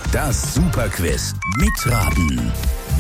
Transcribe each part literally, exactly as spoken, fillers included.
Das Superquiz. Mitraten,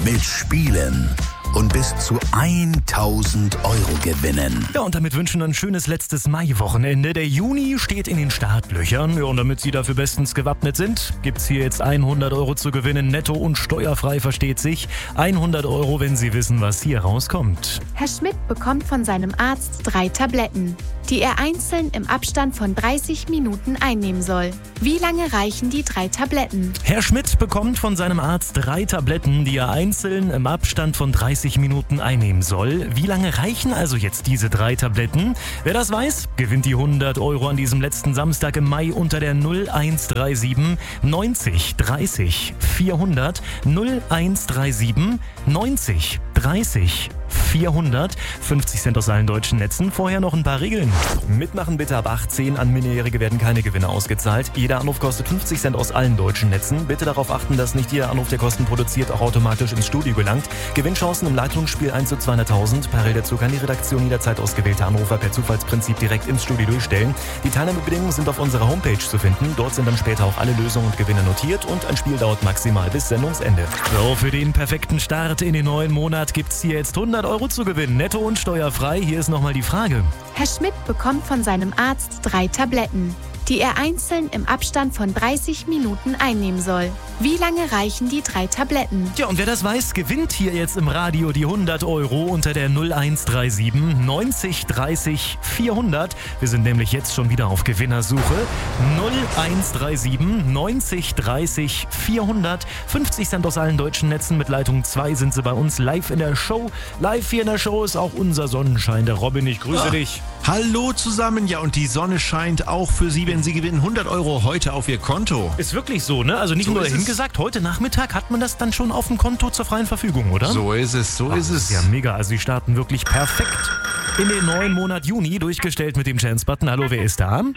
mitspielen und bis zu tausend Euro gewinnen. Ja, und damit wünschen wir ein schönes letztes Mai-Wochenende. Der Juni steht in den Startlöchern. Ja, und damit Sie dafür bestens gewappnet sind, gibt's hier jetzt hundert Euro zu gewinnen. Netto und steuerfrei, versteht sich. hundert Euro, wenn Sie wissen, was hier rauskommt. Herr Schmidt bekommt von seinem Arzt drei Tabletten, die er einzeln im Abstand von dreißig Minuten einnehmen soll. Wie lange reichen die drei Tabletten? Herr Schmidt bekommt von seinem Arzt drei Tabletten, die er einzeln im Abstand von dreißig Minuten einnehmen soll. Wie lange reichen also jetzt diese drei Tabletten? Wer das weiß, gewinnt die hundert Euro an diesem letzten Samstag im Mai unter der null eins drei sieben neunzig dreißig vierhundert. null eins drei sieben neunzig dreißig vierhundert. fünfzig Cent aus allen deutschen Netzen. Vorher noch ein paar Regeln. Mitmachen bitte ab achtzehn. An Minderjährige werden keine Gewinne ausgezahlt. Jeder Anruf kostet fünfzig Cent aus allen deutschen Netzen. Bitte darauf achten, dass nicht jeder Anruf, der Kosten produziert, auch automatisch ins Studio gelangt. Gewinnchancen im Leitungsspiel eins zu zweihunderttausend. Parallel dazu kann die Redaktion jederzeit ausgewählte Anrufer per Zufallsprinzip direkt ins Studio durchstellen. Die Teilnahmebedingungen sind auf unserer Homepage zu finden. Dort sind dann später auch alle Lösungen und Gewinne notiert und ein Spiel dauert maximal bis Sendungsende. So, für den perfekten Start in den neuen Monat gibt's hier jetzt hundert Euro zu gewinnen. Netto und steuerfrei. Hier ist nochmal die Frage. Herr Schmidt bekommt von seinem Arzt drei Tabletten, die er einzeln im Abstand von dreißig Minuten einnehmen soll. Wie lange reichen die drei Tabletten? Ja, und wer das weiß, gewinnt hier jetzt im Radio die hundert Euro unter der null eins drei sieben neunzig dreißig vierhundert. Wir sind nämlich jetzt schon wieder auf Gewinnersuche. null eins drei sieben neunzig dreißig vierhundert. fünfzig Cent aus allen deutschen Netzen. Mit Leitung zwei sind sie bei uns live in der Show. Live hier in der Show ist auch unser Sonnenschein. Der Robin, ich grüße ah, dich. Hallo zusammen. Ja, und die Sonne scheint auch für Sie, wenn Sie gewinnen hundert Euro heute auf Ihr Konto. Ist wirklich so, ne? Also nicht so nur dahin gesagt, heute Nachmittag hat man das dann schon auf dem Konto zur freien Verfügung, oder? So ist es, so Ach, ist es. Ja, mega. Also sie starten wirklich perfekt in den neuen Monat Juni, durchgestellt mit dem Chance-Button. Hallo, wer ist da?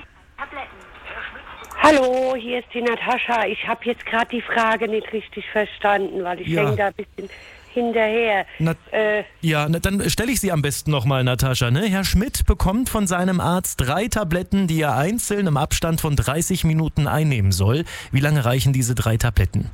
Hallo, hier ist die Natascha. Ich habe jetzt gerade die Frage nicht richtig verstanden, weil ich Ja. hänge da ein bisschen hinterher. Na, äh, ja, na, dann stelle ich sie am besten nochmal, Natascha. Ne? Herr Schmidt bekommt von seinem Arzt drei Tabletten, die er einzeln im Abstand von dreißig Minuten einnehmen soll. Wie lange reichen diese drei Tabletten?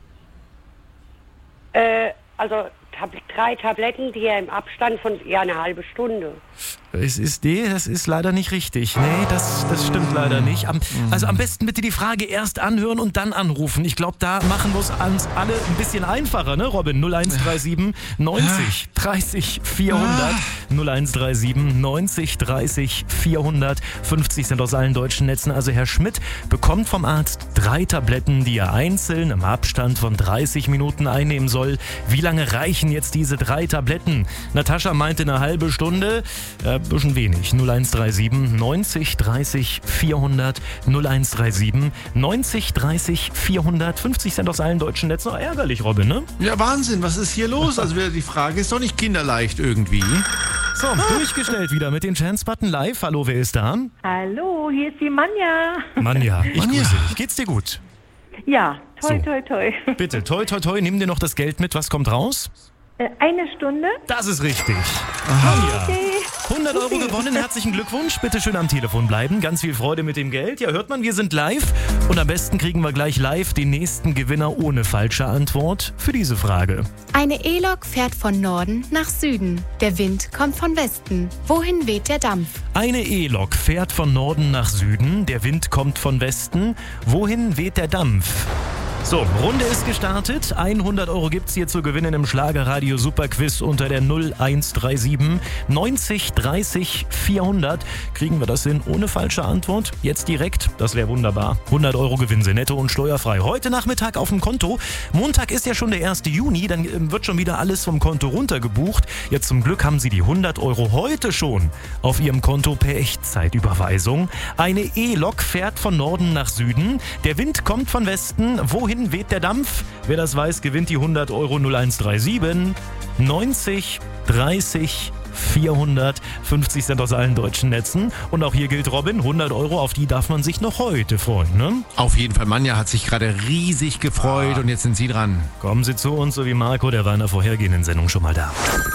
äh, also tab- drei Tabletten, die er im Abstand von, ja, eine halbe Stunde. Es ist nee, das ist leider nicht richtig. Nee, das, das stimmt leider nicht. Am, also am besten bitte die Frage erst anhören und dann anrufen. Ich glaube, da machen wir es uns alle ein bisschen einfacher, ne, Robin? null eins drei sieben neunzig dreißig vierhundert. null eins drei sieben neunzig dreißig vierhundert. fünfzig Cent aus allen deutschen Netzen. Also Herr Schmidt bekommt vom Arzt drei Tabletten, die er einzeln im Abstand von dreißig Minuten einnehmen soll. Wie lange reichen jetzt diese drei Tabletten? Natascha meinte eine halbe Stunde. Äh, bisschen wenig. null eins drei sieben neunzig dreißig vierhundert. null eins drei sieben neunzig dreißig vierhundert. fünfzig Cent aus allen deutschen Netzen. Oh, ärgerlich, Robin, ne? Ja, Wahnsinn, was ist hier los? Also die Frage ist doch nicht kinderleicht irgendwie. So, durchgestellt wieder mit den Chance-Button live. Hallo, wer ist da? Hallo, hier ist die Manja. Manja, ich Manja. grüße dich. Geht's dir gut? Ja, toi, So. toi, toi. Bitte, toi, toi, toi, nimm dir noch das Geld mit. Was kommt raus? Äh, Eine Stunde. Das ist richtig. Manja. Okay. hundert Euro gewonnen, herzlichen Glückwunsch. Bitte schön am Telefon bleiben. Ganz viel Freude mit dem Geld. Ja, hört man, wir sind live. Und am besten kriegen wir gleich live den nächsten Gewinner ohne falsche Antwort für diese Frage. Eine E-Lok fährt von Norden nach Süden. Der Wind kommt von Westen. Wohin weht der Dampf? Eine E-Lok fährt von Norden nach Süden. Der Wind kommt von Westen. Wohin weht der Dampf? So, Runde ist gestartet. hundert Euro gibt's hier zu gewinnen im Schlagerradio Superquiz unter der null eins drei sieben neunzig dreißig vierhundert. Kriegen wir das hin ohne falsche Antwort? Jetzt direkt, das wäre wunderbar. hundert Euro gewinnen Sie netto und steuerfrei. Heute Nachmittag auf dem Konto. Montag ist ja schon der erste Juni, dann ähm, wird schon wieder alles vom Konto runtergebucht. Jetzt zum Glück haben Sie die hundert Euro heute schon auf Ihrem Konto per Echtzeitüberweisung. Eine E-Lok fährt von Norden nach Süden. Der Wind kommt von Westen. Wohin weht der Dampf? Wer das weiß, gewinnt die hundert Euro. null eins drei sieben neunzig dreißig vierhundert. fünfzig Cent aus allen deutschen Netzen. Und auch hier gilt, Robin, hundert Euro, auf die darf man sich noch heute freuen, ne? Auf jeden Fall, Manja hat sich gerade riesig gefreut. Ah. Und jetzt sind Sie dran. Kommen Sie zu uns, so wie Marco, der war in der vorhergehenden Sendung schon mal da.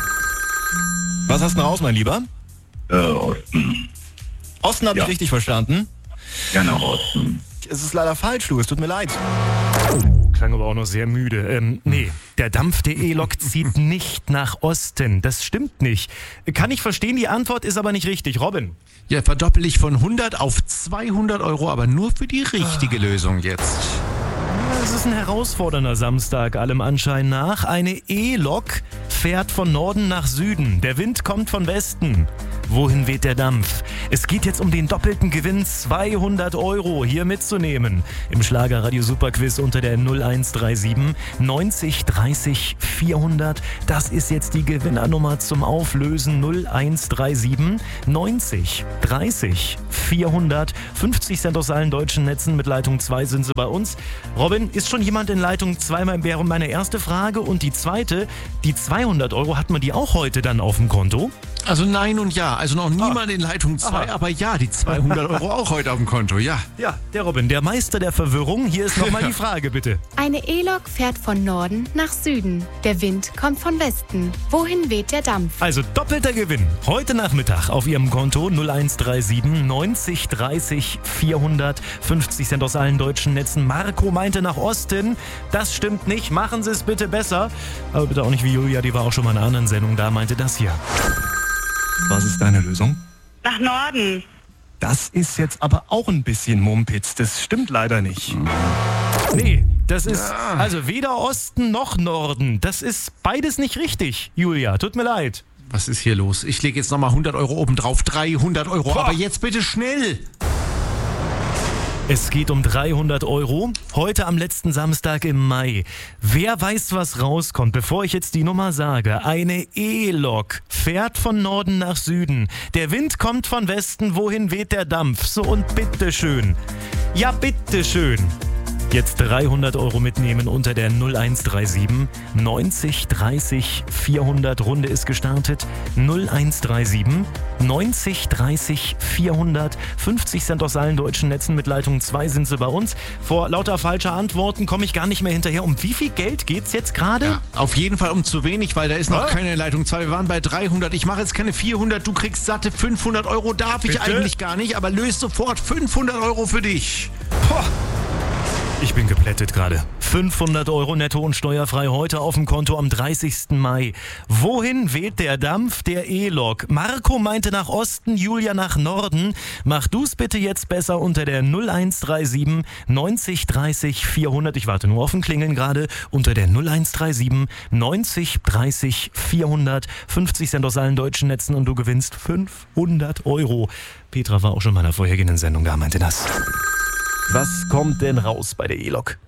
Was hast du raus, mein Lieber? Äh, Osten. Osten habe Ja. ich richtig verstanden. Ja, nach Osten. Es ist leider falsch, du, es tut mir leid. Klang aber auch noch sehr müde. Ähm, nee, der Dampf der E-Lok zieht nicht nach Osten. Das stimmt nicht. Kann ich verstehen, die Antwort ist aber nicht richtig. Robin? Ja, verdoppel ich von hundert auf zweihundert Euro, aber nur für die richtige ah. Lösung jetzt. Es ist ein herausfordernder Samstag, allem Anschein nach. Eine E-Lok fährt von Norden nach Süden. Der Wind kommt von Westen. Wohin weht der Dampf? Es geht jetzt um den doppelten Gewinn, zweihundert Euro hier mitzunehmen. Im Schlagerradio Superquiz unter der null eins drei sieben neunzig dreißig vierhundert. Das ist jetzt die Gewinnernummer zum Auflösen. null eins drei sieben neunzig dreißig vierhundert. fünfzig Cent aus allen deutschen Netzen. Mit Leitung zwei sind sie bei uns. Robin, ist schon jemand in Leitung zwei? Wäre meine erste Frage. Und die zweite, die zweihundert Euro, hat man die auch heute dann auf dem Konto? Also nein und ja. Also noch niemand ah. in Leitung zwei, aber ja, die zweihundert Euro auch heute auf dem Konto, ja. Ja, der Robin, der Meister der Verwirrung. Hier ist nochmal die Frage, bitte. Eine E-Lok fährt von Norden nach Süden. Der Wind kommt von Westen. Wohin weht der Dampf? Also doppelter Gewinn. Heute Nachmittag auf Ihrem Konto null eins drei sieben neunzig dreißig vierhundert. fünfzig Cent aus allen deutschen Netzen. Marco meinte nach Osten. Das stimmt nicht. Machen Sie es bitte besser. Aber bitte auch nicht wie Julia, die war auch schon mal in einer anderen Sendung da, meinte das hier. Was ist deine Lösung? Nach Norden. Das ist jetzt aber auch ein bisschen Mumpitz. Das stimmt leider nicht. Nee, das ist also weder Osten noch Norden. Das ist beides nicht richtig, Julia. Tut mir leid. Was ist hier los? Ich lege jetzt nochmal hundert Euro oben drauf. dreihundert Euro. Boah. Aber jetzt bitte schnell. Es geht um dreihundert Euro. Heute am letzten Samstag im Mai. Wer weiß, was rauskommt, bevor ich jetzt die Nummer sage? Eine E-Lok fährt von Norden nach Süden. Der Wind kommt von Westen. Wohin weht der Dampf? So und bitteschön. Ja, bitteschön. Jetzt dreihundert Euro mitnehmen unter der null eins drei sieben neunzig dreißig vierhundert. Runde ist gestartet. null eins drei sieben neunzig dreißig vierhundert. fünfzig Cent aus allen deutschen Netzen. Mit Leitung zwei sind sie bei uns. Vor lauter falscher Antworten komme ich gar nicht mehr hinterher. Um wie viel Geld geht's jetzt gerade? Ja, auf jeden Fall um zu wenig, weil da ist noch ah. keine Leitung zwei. Wir waren bei dreihundert. Ich mache jetzt keine vierhundert. Du kriegst satte fünfhundert Euro. Darf ich Bitte? eigentlich gar nicht, aber löst sofort fünfhundert Euro für dich. Boah. Ich bin geplättet gerade. fünfhundert Euro netto und steuerfrei heute auf dem Konto am dreißigsten Mai. Wohin weht der Dampf der E-Lok? Marco meinte nach Osten, Julia nach Norden. Mach du's bitte jetzt besser unter der null eins drei sieben neunzig dreißig vierhundert. Ich warte nur auf ein Klingeln gerade. Unter der null eins drei sieben neunzig dreißig vierhundert. fünfzig Cent aus allen deutschen Netzen und du gewinnst fünfhundert Euro. Petra war auch schon in meiner vorhergehenden Sendung da, meinte das. Was kommt denn raus bei der E-Lok?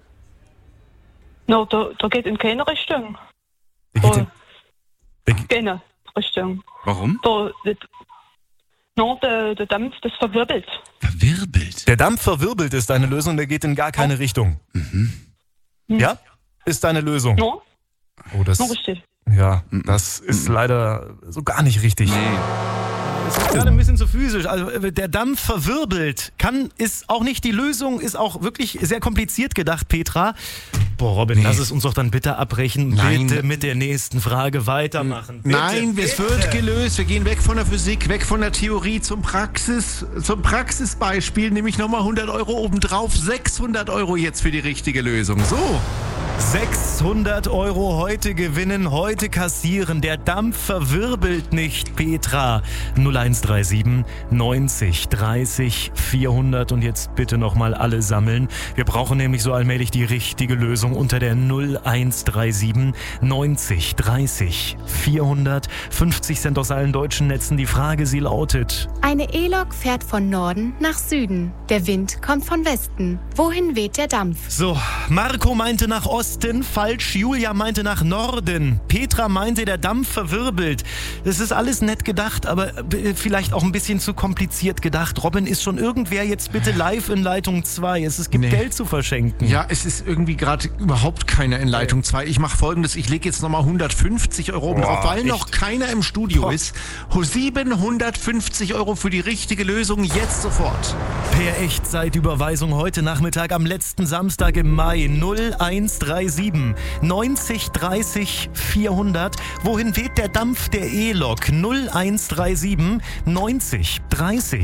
No, da, da geht in keine Richtung. Der geht in, der keine Richtung. Warum? Da, das, no, der, der Dampf, das verwirbelt. Verwirbelt? Der Dampf verwirbelt ist deine Lösung, der geht in gar keine Richtung. Mhm. Ja? Ist deine Lösung? No. Oh, das, no, richtig. Ja, das ist leider so gar nicht richtig. Nee. Das ist gerade ein bisschen zu physisch. Also der Dampf verwirbelt. Kann, ist auch nicht die Lösung, ist auch wirklich sehr kompliziert gedacht, Petra. Boah, Robin, nee. Lass es uns doch dann bitte abbrechen. Nein. Bitte mit der nächsten Frage weitermachen. Bitte, Nein, bitte. Es wird gelöst. Wir gehen weg von der Physik, weg von der Theorie zum Praxis, zum Praxisbeispiel. Nämlich nochmal hundert Euro obendrauf. sechshundert Euro jetzt für die richtige Lösung. So. sechshundert Euro heute gewinnen, heute kassieren. Der Dampf verwirbelt nicht, Petra. null eins drei sieben neunzig dreißig vierhundert. Und jetzt bitte nochmal alle sammeln. Wir brauchen nämlich so allmählich die richtige Lösung unter der null eins drei sieben neunzig dreißig vierhundert. fünfzig Cent aus allen deutschen Netzen. Die Frage, sie lautet: Eine E-Lok fährt von Norden nach Süden. Der Wind kommt von Westen. Wohin weht der Dampf? So, Marco meinte nach Osten, falsch. Julia meinte nach Norden. Petra meinte, der Dampf verwirbelt. Das ist alles nett gedacht, aber vielleicht auch ein bisschen zu kompliziert gedacht. Robin, ist schon irgendwer jetzt bitte live in Leitung zwei? Es, es gibt nee. Geld zu verschenken. Ja, es ist irgendwie gerade überhaupt keiner in Leitung zwei. Ich mache Folgendes, ich lege jetzt nochmal hundertfünfzig Euro oben drauf, weil echt? noch keiner im Studio Boah. ist. siebenhundertfünfzig Euro für die richtige Lösung, jetzt sofort. Per Echtzeitüberweisung heute Nachmittag am letzten Samstag im Mai. null eins drei sieben neunzig dreißig vierhundert. Wohin weht der Dampf der E-Lok? null eins drei sieben neunzig dreißig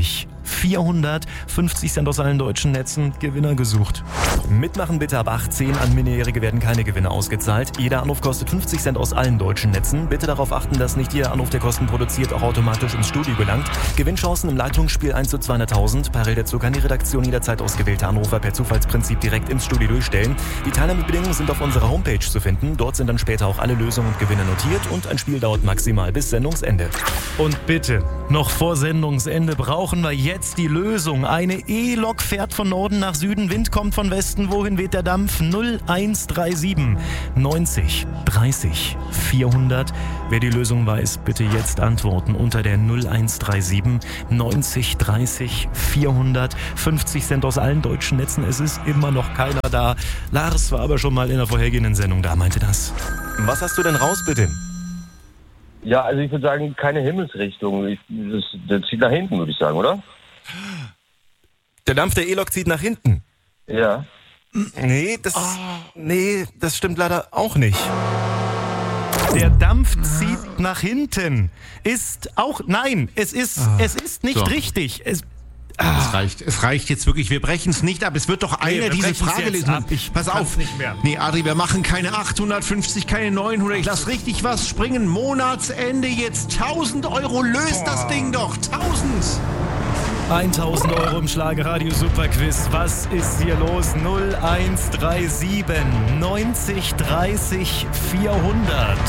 vierhundert. fünfzig Cent aus allen deutschen Netzen. Gewinner gesucht. Mitmachen bitte ab achtzehn. An Minderjährige werden keine Gewinne ausgezahlt. Jeder Anruf kostet fünfzig Cent aus allen deutschen Netzen. Bitte darauf achten, dass nicht jeder Anruf, der Kosten produziert, auch automatisch ins Studio gelangt. Gewinnchancen im Leitungsspiel eins zu zweihunderttausend. Parallel dazu kann die Redaktion jederzeit ausgewählte Anrufer per Zufallsprinzip direkt ins Studio durchstellen. Die Teilnahmebedingungen sind auf unserer Homepage zu finden. Dort sind dann später auch alle Lösungen und Gewinne notiert und ein Spiel dauert maximal bis Sendungsende. Und bitte, noch vor Sendungsende brauchen wir jetzt die Lösung. Eine E-Lok fährt von Norden nach Süden, Wind kommt von Westen. Wohin weht der Dampf? null eins drei sieben neunzig dreißig vierhundert. Wer die Lösung weiß, bitte jetzt antworten unter der null eins drei sieben neunzig dreißig vierhundert. fünfzig Cent aus allen deutschen Netzen. Es ist immer noch keiner da. Lars war aber schon mal in der vorhergehenden Sendung da, meinte das. Was hast du denn raus, bitte? Ja, also ich würde sagen, keine Himmelsrichtung. Ich, das, das zieht nach hinten, würde ich sagen, oder? Der Dampf der E-Lok zieht nach hinten? Ja. Nee, das, oh. nee, das stimmt leider auch nicht. Der Dampf zieht nach hinten. Ist auch, nein, es ist, ah. es ist nicht so richtig. Es, ah. es reicht, es reicht jetzt wirklich. Wir brechen es nicht ab. Es wird doch nee, einer diese Frage lesen. Ich Pass auf. Nicht mehr. Nee, Adri, wir machen keine achthundertfünfzig, keine neunhundert. Ich lass richtig was springen. Monatsende jetzt tausend Euro. Löst oh. das Ding doch. tausend. tausend Euro im Schlagerradio Superquiz. Was ist hier los? null eins drei sieben neunzig dreißig vierhundert.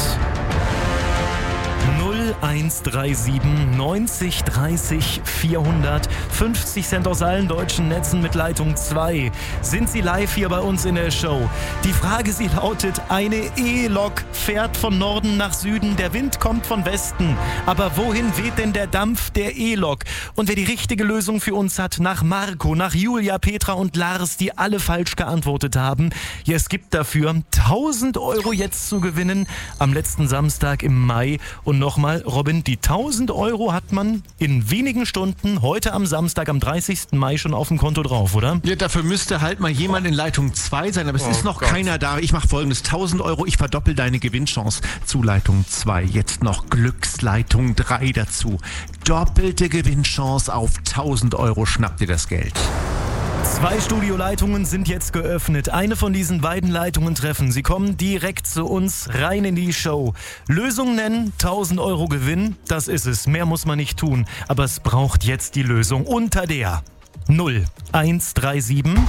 null eins drei sieben neunzig dreißig vierhundert. fünfzig Cent aus allen deutschen Netzen mit Leitung zwei. Sind Sie live hier bei uns in der Show? Die Frage, sie lautet, eine E-Lok fährt von Norden nach Süden. Der Wind kommt von Westen. Aber wohin weht denn der Dampf der E-Lok? Und wer die richtige Lösung für uns hat, nach Marco, nach Julia, Petra und Lars, die alle falsch geantwortet haben. Ja, es gibt dafür tausend Euro jetzt zu gewinnen am letzten Samstag im Mai. Und nochmal, Robin, die tausend Euro hat man in wenigen Stunden heute am Samstag, am dreißigsten Mai schon auf dem Konto drauf, oder? Ja, dafür müsste halt mal jemand in Leitung zwei sein, aber es oh ist noch Gott. keiner da. Ich mache folgendes, tausend Euro, ich verdoppel deine Gewinnchance zu Leitung zwei. Jetzt noch Glücksleitung drei dazu. Doppelte Gewinnchance auf tausend Euro, schnapp dir das Geld. Zwei Studioleitungen sind jetzt geöffnet. Eine von diesen beiden Leitungen treffen. Sie kommen direkt zu uns rein in die Show. Lösung nennen, tausend Euro Gewinn. Das ist es. Mehr muss man nicht tun. Aber es braucht jetzt die Lösung unter der null eins drei sieben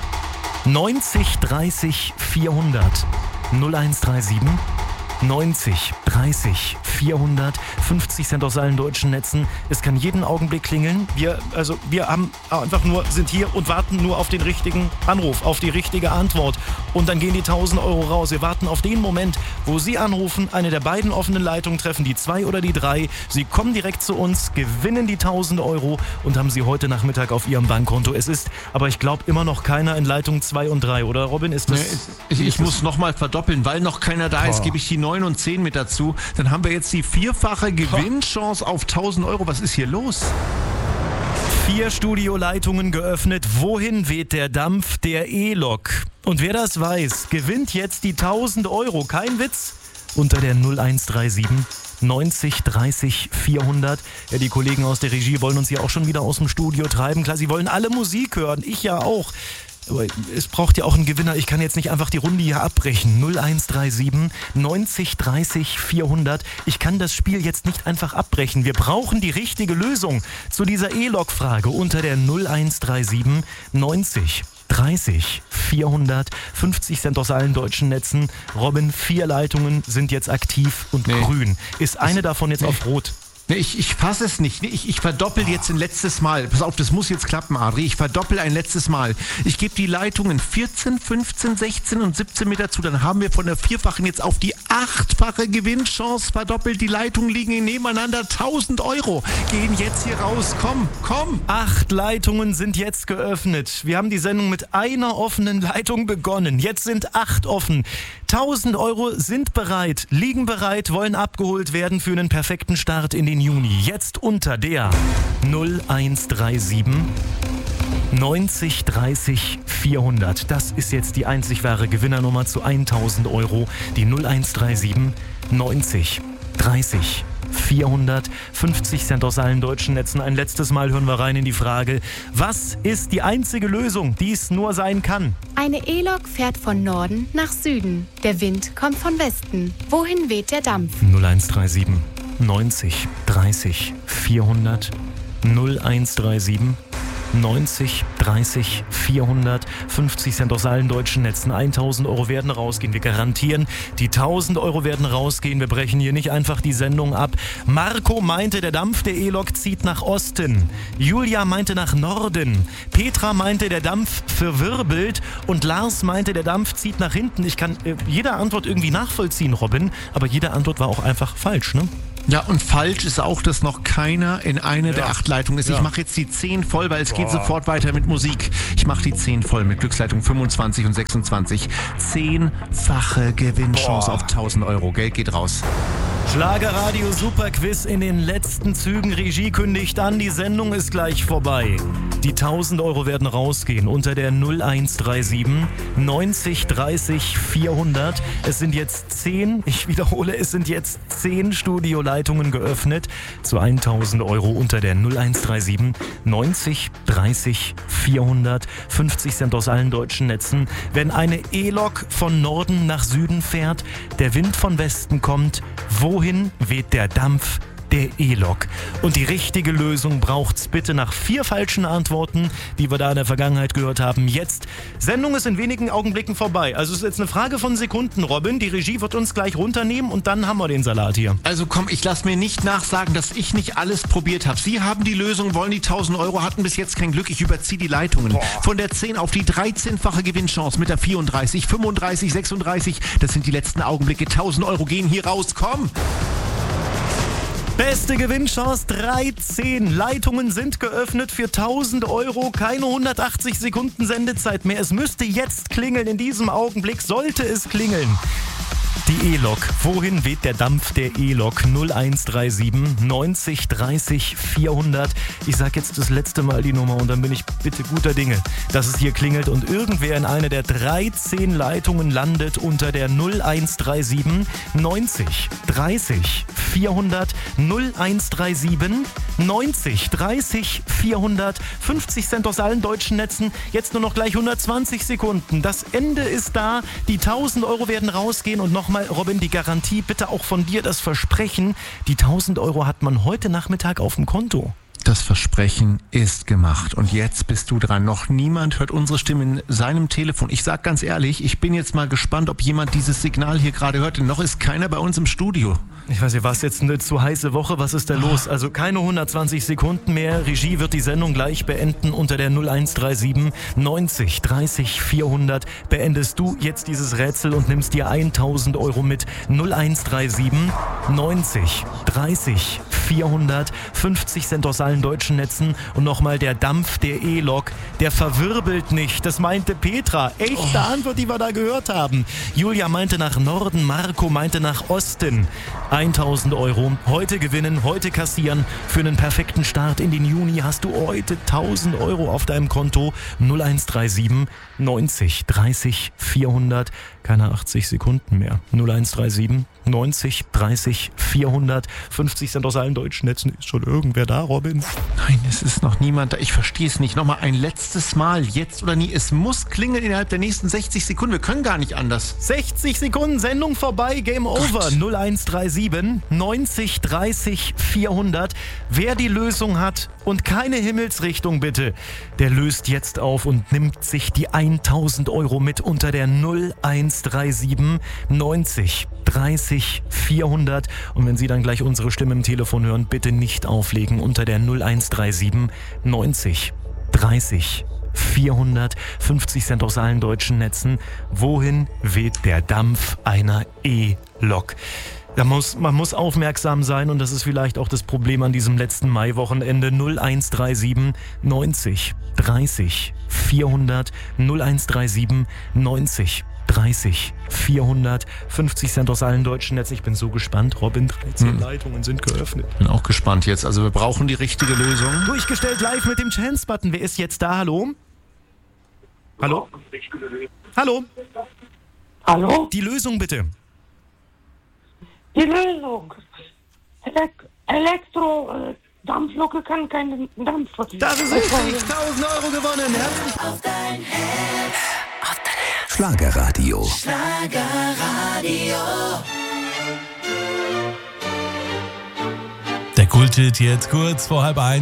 neunzig dreißig vierhundert. null eins drei sieben neunzig dreißig vierhundert. fünfzig Cent aus allen deutschen Netzen. Es kann jeden Augenblick klingeln. Wir, also, wir haben einfach nur, sind hier und warten nur auf den richtigen Anruf, auf die richtige Antwort. Und dann gehen die tausend Euro raus. Wir warten auf den Moment, wo Sie anrufen, eine der beiden offenen Leitungen treffen, die zwei oder die drei. Sie kommen direkt zu uns, gewinnen die tausend Euro und haben sie heute Nachmittag auf Ihrem Bankkonto. Es ist, aber ich glaube, immer noch keiner in Leitung zwei und drei, oder Robin? Ist das? Nee, ich ich muss nochmal verdoppeln, weil noch keiner da ist, oh. gebe ich die neun und zehn mit dazu. Dann haben wir jetzt die vierfache Gewinnchance auf tausend Euro. Was ist hier los? Vier Studioleitungen geöffnet. Wohin weht der Dampf der E-Lok? Und wer das weiß, gewinnt jetzt die tausend Euro. Kein Witz. Unter der null eins drei sieben neunzig dreißig vierhundert. Ja, die Kollegen aus der Regie wollen uns ja auch schon wieder aus dem Studio treiben. Klar, sie wollen alle Musik hören. Ich ja auch. Aber es braucht ja auch einen Gewinner. Ich kann jetzt nicht einfach die Runde hier abbrechen. null eins drei sieben neunzig dreißig vierhundert. Ich kann das Spiel jetzt nicht einfach abbrechen. Wir brauchen die richtige Lösung zu dieser E-Lok-Frage unter der null eins drei sieben neunzig dreißig vierhundert. fünfzig Cent aus allen deutschen Netzen. Robin, vier Leitungen sind jetzt aktiv und nee. grün. Ist eine davon jetzt nee. auf rot? Nee, ich, ich fasse es nicht. Ich, ich verdoppel jetzt ein letztes Mal. Pass auf, das muss jetzt klappen, Adri. Ich verdoppel ein letztes Mal. Ich gebe die Leitungen vierzehn, fünfzehn, sechzehn und siebzehn mit dazu. Dann haben wir von der vierfachen jetzt auf die achtfache Gewinnchance verdoppelt. Die Leitungen liegen nebeneinander. tausend Euro gehen jetzt hier raus. Komm, komm. Acht Leitungen sind jetzt geöffnet. Wir haben die Sendung mit einer offenen Leitung begonnen. Jetzt sind acht offen. tausend Euro sind bereit, liegen bereit, wollen abgeholt werden für einen perfekten Start in den Juni. Jetzt unter der null eins drei sieben neunzig dreißig vierhundert. Das ist jetzt die einzig wahre Gewinnernummer zu tausend Euro. Die null eins drei sieben neunzig dreißig vierhundert, fünfzig Cent aus allen deutschen Netzen. Ein letztes Mal hören wir rein in die Frage, was ist die einzige Lösung, die es nur sein kann? Eine E-Lok fährt von Norden nach Süden. Der Wind kommt von Westen. Wohin weht der Dampf? null eins drei sieben neunzig dreißig vierhundert null eins drei sieben neunzig dreißig vierhundert, fünfzig Cent aus allen deutschen Netzen. tausend Euro werden rausgehen. Wir garantieren, die tausend Euro werden rausgehen. Wir brechen hier nicht einfach die Sendung ab. Marco meinte, der Dampf der E-Lok zieht nach Osten. Julia meinte nach Norden. Petra meinte, der Dampf verwirbelt. Und Lars meinte, der Dampf zieht nach hinten. Ich kann äh, jede Antwort irgendwie nachvollziehen, Robin. Aber jede Antwort war auch einfach falsch, ne? Ja, und falsch ist auch, dass noch keiner in eine Ja. der acht Leitungen ist. Ja. Ich mache jetzt die zehn voll, weil es Boah. geht sofort weiter mit Musik. Ich mache die zehn voll mit Glücksleitung fünfundzwanzig und sechsundzwanzig. Zehnfache Gewinnchance Boah. auf tausend Euro. Geld geht raus. Schlagerradio Superquiz in den letzten Zügen. Regie kündigt an, die Sendung ist gleich vorbei. Die tausend Euro werden rausgehen unter der null eins drei sieben neunzig dreißig vierhundert. Es sind jetzt zehn, ich wiederhole, es sind jetzt zehn Studioleitungen geöffnet zu tausend Euro unter der null eins drei sieben neunzig dreißig vierhundert. fünfzig Cent aus allen deutschen Netzen. Wenn eine E-Lok von Norden nach Süden fährt, der Wind von Westen kommt, wohin weht der Dampf der E-Lok? Und die richtige Lösung braucht's bitte nach vier falschen Antworten, die wir da in der Vergangenheit gehört haben. Jetzt, Sendung ist in wenigen Augenblicken vorbei. Also es ist jetzt eine Frage von Sekunden, Robin. Die Regie wird uns gleich runternehmen und dann haben wir den Salat hier. Also komm, ich lass mir nicht nachsagen, dass ich nicht alles probiert habe. Sie haben die Lösung, wollen die tausend Euro, hatten bis jetzt kein Glück. Ich überziehe die Leitungen. Boah. Von der zehn auf die dreizehnfache Gewinnchance mit der vierunddreißig, fünfunddreißig, sechsunddreißig. Das sind die letzten Augenblicke. tausend Euro gehen hier raus. Komm! Beste Gewinnchance, dreizehn Leitungen sind geöffnet für tausend Euro. Keine hundertachtzig Sekunden Sendezeit mehr. Es müsste jetzt klingeln. In diesem Augenblick sollte es klingeln. Die E-Lok. Wohin weht der Dampf der E-Lok? null eins drei sieben neunzig dreißig vierhundert. Ich sag jetzt das letzte Mal die Nummer und dann bin ich bitte guter Dinge, dass es hier klingelt und irgendwer in einer der dreizehn Leitungen landet unter der null eins drei sieben neunzig dreißig vierhundert. null eins drei sieben neunzig dreißig vierhundert. fünfzig Cent aus allen deutschen Netzen. Jetzt nur noch gleich hundertzwanzig Sekunden. Das Ende ist da. Die tausend Euro werden rausgehen und nochmal, Robin, die Garantie, bitte auch von dir das Versprechen. Die tausend Euro hat man heute Nachmittag auf dem Konto. Das Versprechen ist gemacht. Und jetzt bist du dran. Noch niemand hört unsere Stimme in seinem Telefon. Ich sag ganz ehrlich, ich bin jetzt mal gespannt, ob jemand dieses Signal hier gerade hört. Denn noch ist keiner bei uns im Studio. Ich weiß nicht, war es jetzt eine zu heiße Woche? Was ist da los? Also keine hundertzwanzig Sekunden mehr. Regie wird die Sendung gleich beenden unter der null eins drei sieben neunzig dreißig vierhundert. Beendest du jetzt dieses Rätsel und nimmst dir tausend Euro mit. null eins drei sieben neunzig dreißig vierhundert. fünfzig Cent aus allen deutschen Netzen. Und nochmal der Dampf der E-Lok, der verwirbelt nicht. Das meinte Petra. Echte Antwort, die wir da gehört haben. Julia meinte nach Norden, Marco meinte nach Osten. tausend Euro. Heute gewinnen, heute kassieren. Für einen perfekten Start in den Juni hast du heute tausend Euro auf deinem Konto. null eins drei sieben neunzig dreißig vierhundert. Keine achtzig Sekunden mehr. null eins drei sieben neunzig dreißig vierhundert. fünfzig Cent aus allen deutschen Netzen. Ist schon irgendwer da, Robin? Nein, es ist noch niemand da. Ich verstehe es nicht. Nochmal ein letztes Mal. Jetzt oder nie. Es muss klingeln innerhalb der nächsten sechzig Sekunden. Wir können gar nicht anders. sechzig Sekunden, Sendung vorbei, Game over. null eins drei sieben neunzig dreißig vierhundert. Wer die Lösung hat und keine Himmelsrichtung bitte, der löst jetzt auf und nimmt sich die tausend Euro mit unter der null eins drei sieben neunzig dreißig vierhundert. Und wenn Sie dann gleich unsere Stimme im Telefon hören, bitte nicht auflegen unter der null eins drei sieben neunzig dreißig vierhundert. fünfzig Cent aus allen deutschen Netzen. Wohin weht der Dampf einer E-Lok? Da muss, man muss aufmerksam sein und das ist vielleicht auch das Problem an diesem letzten Maiwochenende. null eins drei sieben neunzig dreißig vierhundert. null eins drei sieben neunzig dreißig vierhundert. fünfzig Cent aus allen deutschen Netzen. Ich bin so gespannt. Robin, dreizehn hm. Leitungen sind geöffnet. Bin auch gespannt jetzt. Also wir brauchen die richtige Lösung. Durchgestellt live mit dem Chance-Button. Wer ist jetzt da? Hallo? Hallo? Hallo? Hallo? Die Lösung bitte. Die Lösung. Elek- Elektro, äh, Dampflocke kann keinen Dampf. Das ist richtig, tausend Euro gewonnen. Herzlich Auf dein Herz. Auf dein Herz. Schlagerradio. Schlagerradio. Der Kulthit jetzt kurz vor halb eins.